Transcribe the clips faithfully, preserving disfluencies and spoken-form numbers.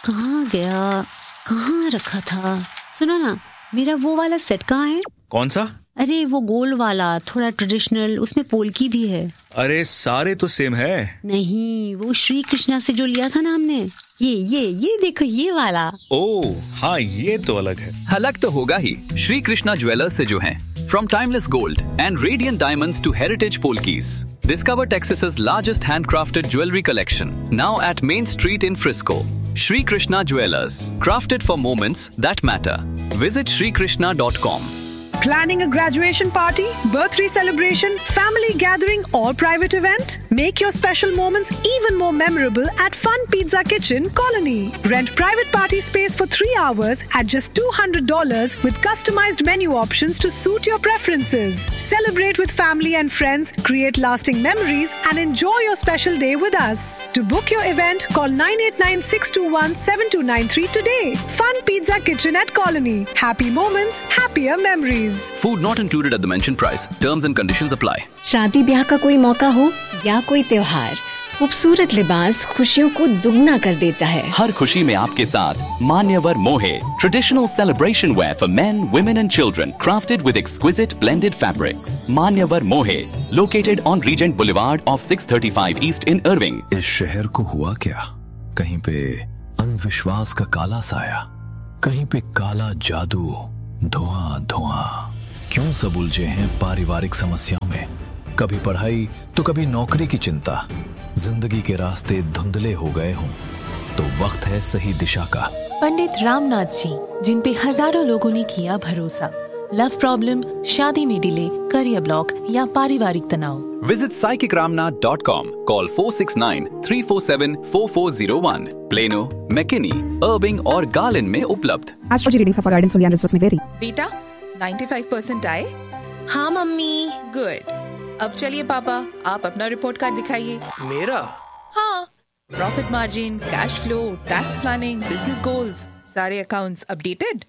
कहाँ गया, कहाँ रखा था? सुनो ना, मेरा वो वाला सेट कहाँ है? कौन सा? अरे वो गोल वाला, थोड़ा ट्रेडिशनल, उसमें पोल्की भी है। अरे सारे तो सेम है। नहीं, वो श्री कृष्णा से जो लिया था ना हमने, ये ये ये देखो, ये वाला। ओह हाँ, ये तो अलग है। अलग तो होगा ही, श्री कृष्णा ज्वेलर्स से जो हैं। From timeless gold and radiant diamonds to heritage polkis, discover Texas's largest handcrafted jewelry collection. Now at Main Street in Frisco. Shri Krishna Jewelers, crafted for moments that matter. Visit shri krishna dot com. Planning a graduation party, birthday celebration, family gathering or private event? Make your special moments even more memorable at Fun Pizza Kitchen, Colony. Rent private party space for three hours at just two hundred dollars with customized menu options to suit your preferences. Celebrate with family and friends, create lasting memories and enjoy your special day with us. To book your event, call nine eight nine, six two one, seven two nine three today. Fun Pizza Kitchen at Colony. Happy moments, happier memories. Food not included at the mentioned price. Terms and conditions apply. शादी ब्याह का कोई मौका हो या कोई त्योहार, खूबसूरत लिबास खुशियों को दुगना कर देता है। हर खुशी में आपके साथ मान्यवर मोहे, traditional celebration where for main, women and children, crafted with exquisite blended fabrics. मान्यवर मोहे, located on reagent boulevard of six thirty five east in Irving. इस शहर को हुआ क्या? कहीं पे अंधविश्वास का काला साया, कहीं पे काला जादू, धुआं धुआं। क्यों सब उलझे हैं पारिवारिक समस्याओं में? कभी पढ़ाई तो कभी नौकरी की चिंता, जिंदगी के रास्ते धुंधले हो गए हों, तो वक्त है सही दिशा का। पंडित रामनाथ जी, जिन पे हजारों लोगों ने किया भरोसा। लव प्रॉब्लम, शादी में डिले, करियर ब्लॉक या पारिवारिक तनाव। Visit psychic ramnath dot com. Call four six nine, three four seven, four four zero one. Plano, McKinney, Irving और Garland में उपलब्ध। Astrology readings for guidance and results may vary. बेटा, ninety-five percent आए? हाँ mummy. Good. अब चलिए पापा, आप अपना रिपोर्ट कार्ड दिखाइए। मेरा? हाँ, profit margin, cash flow, tax planning, business goals, सारे अकाउंट्स अपडेटेड?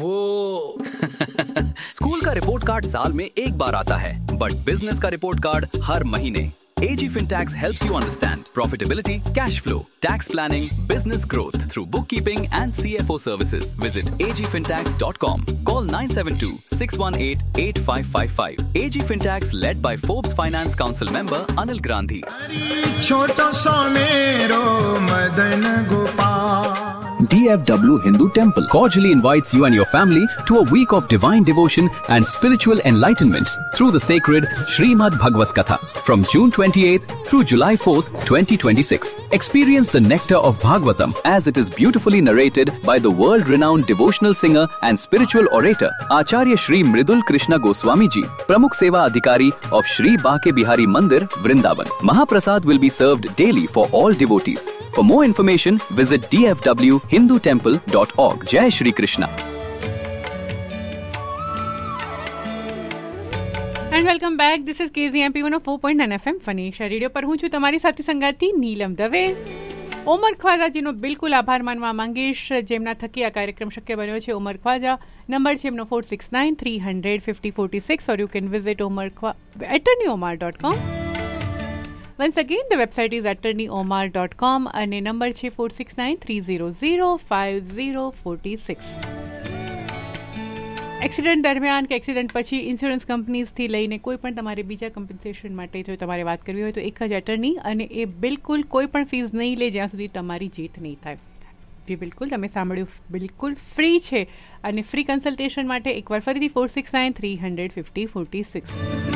वो स्कूल का रिपोर्ट कार्ड साल में एक बार आता है, बट बिजनेस का रिपोर्ट कार्ड हर महीने। A G Fintax helps you understand profitability, cash flow, tax planning, business growth through bookkeeping and C F O services. Visit a g fintax dot com. Call nine seven two, six one eight, eight five five five. A G Fintax led by Forbes Finance Council member Anil Grandhi. D F W Hindu Temple cordially invites you and your family to a week of divine devotion and spiritual enlightenment through the sacred Srimad Bhagavad Katha from June twenty-eighth through July fourth, twenty twenty-six. Experience the nectar of Bhagavatam as it is beautifully narrated by the world-renowned devotional singer and spiritual orator Acharya Shri Mridul Krishna Goswami Ji, Pramukh Seva Adhikari of Shri Bake Bihari Mandir, Vrindavan. Mahaprasad will be served daily for all devotees. For more information, visit d f w hindu temple dot org. Jai Shri Krishna. And welcome back. This is के G M P one four पॉइન્ટ nine F M ફનીશા radio પર હું છું તમારી સાથી સંગાતી નીલમ દવે. ઓમર ખ્વાજાજીનો બિલકુલ આભાર માનવા માંગીશ, જેમના થકી આ કાર્યક્રમ શક્ય બન્યો છે. ઓમર ખ્વાજા, નંબર છે એમનો four six nine three hundred fifty forty six or you can visit Omar ખ્વા attorney Amar dot com. Once again the website is attorney Amar dot com અને નંબર છે four six nine three zero zero five zero forty six. Accident દરમિયાન કે accident પછી insurance કંપનીઝથી લઈને કોઈ પણ તમારે બીજા કમ્પન્સેશન માટે જો તમારે વાત કરવી હોય તો એક જ એટર્ની, અને એ બિલકુલ કોઈ પણ ફીસ નહીં લે જ્યાં સુધી તમારી જીત નહીં થાય. જે બિલકુલ તમે સાંભળ્યું, બિલકુલ ફ્રી છે. અને ફ્રી કન્સલ્ટેશન માટે એકવાર ફરીથી four six nine three hundred fifty forty six.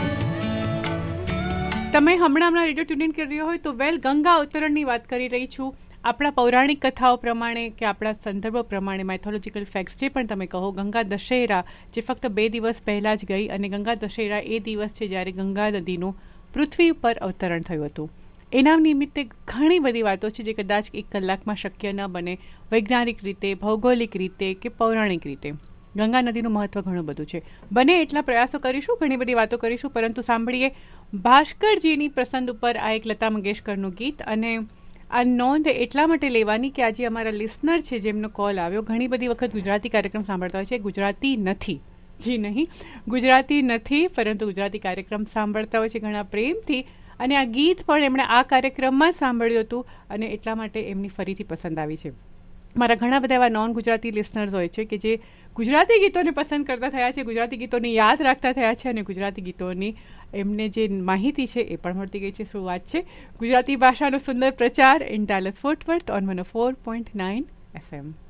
તમે હમણાં હમણાં રેડિયો ટ્યુનિંગ કરી રહ્યો હોય તો વેલ, ગંગા અવતરણની વાત કરી રહી છું. આપણા પૌરાણિક કથાઓ પ્રમાણે કે આપણા સંદર્ભો પ્રમાણે, માઇથોલોજીકલ ફેક્ટ્સ જે પણ તમે કહો, ગંગા દશેરા જે ફક્ત બે દિવસ પહેલાં જ ગઈ, અને ગંગા દશેરા એ દિવસ છે જ્યારે ગંગા નદીનું પૃથ્વી પર અવતરણ થયું હતું. એના નિમિત્તે ઘણી બધી વાતો છે જે કદાચ એક કલાકમાં શક્ય ન બને, વૈજ્ઞાનિક રીતે, ભૌગોલિક રીતે કે પૌરાણિક રીતે. ગંગા નદીનું મહત્વ ઘણું બધું છે. બને એટલા પ્રયાસો કરીશું, ઘણી બધી વાતો કરીશું, પરંતુ સાંભળીએ ભાસ્કરજીની પસંદ ઉપર આ એક લતા મંગેશકરનું ગીત. અને આ નોંધ એટલા માટે લેવાની કે આજે અમારા લિસનર છે જેમનો કોલ આવ્યો, ઘણી બધી વખત ગુજરાતી કાર્યક્રમ સાંભળતા હોય છે. ગુજરાતી નથી, જી નહીં, ગુજરાતી નથી, પરંતુ ગુજરાતી કાર્યક્રમ સાંભળતા હોય છે ઘણા પ્રેમથી. અને આ ગીત પણ એમણે આ કાર્યક્રમમાં સાંભળ્યું હતું અને એટલા માટે એમની ફરીથી પસંદ આવી છે. મારા ઘણા બધા એવા નોન ગુજરાતી લિસનર્સ હોય છે કે જે ગુજરાતી ગીતોને પસંદ કરતા થયા છે, ગુજરાતી ગીતોને યાદ રાખતા થયા છે અને ગુજરાતી ગીતોની એમને જે માહિતી છે એ પણ મળતી ગઈ છે. શું વાત છે! ગુજરાતી ભાષાનો સુંદર પ્રચાર in ડાલસ fort worth on one O four point nine F M.